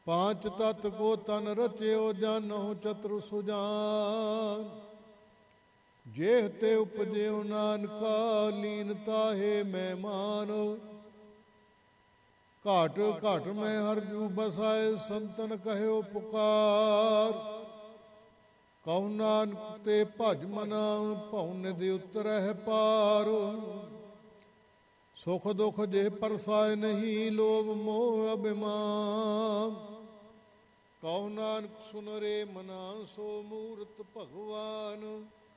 पांच तत् को तन रच्यो जानो चतुर सुजान। जेह ते उपज्यो नानका लीनता है मेहमान। घाट घाट में हरजू बसाए संतन कहयो पुकार। कहु नानक ते भज मना भउ निधि उतरह पार। सुख दुख जे परसाए नहीं लोभ मोह अभिमान। कहु नानक सुन रे मना सो मूरत भगवान।